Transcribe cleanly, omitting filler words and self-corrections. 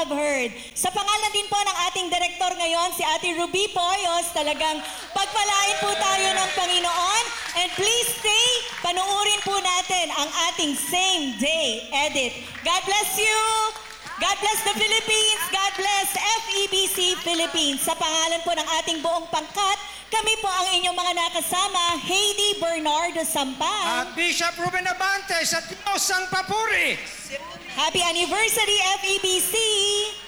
have heard. Sa pangalan din po ng ating direktor ngayon, si Ate Ruby Poyos, talagang pagpalain po tayo ng Panginoon. And please stay, panuorin po natin ang ating same day edit. God bless you! God bless the Philippines! God bless FEBC Philippines! Sa pangalan po ng ating buong pangkat, kami po ang inyong mga nakasama, Heidi Bernardo Sampan. At Bishop Ruben Abante sa Diyos ang papuri. Happy anniversary, FEBC!